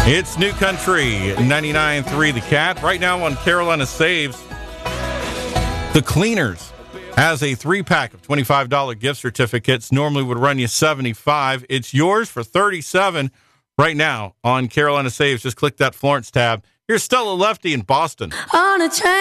It's New Country 99.3 The Cat. Right now on Carolina Saves, The Cleaners has a 3-pack of $25 gift certificates. Normally would run you $75. It's yours for $37 right now on Carolina Saves. Just click that Florence tab. Here's Stella Lefty in Boston. On a train.